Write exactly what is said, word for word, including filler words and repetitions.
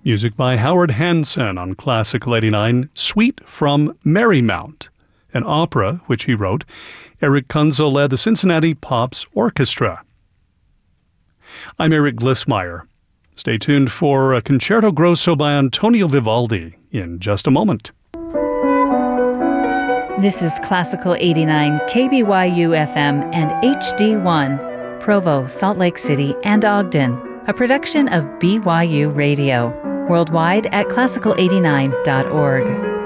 Music by Howard Hanson on Classical eighty-nine, Suite from Marymount, an opera which he wrote. Eric Kunzel led the Cincinnati Pops Orchestra. I'm Eric Glissmeyer. Stay tuned for a Concerto Grosso by Antonio Vivaldi in just a moment. This is Classical eighty-nine, K B Y U F M and H D one, Provo, Salt Lake City, and Ogden, a production of B Y U Radio, worldwide at classical eighty-nine dot org.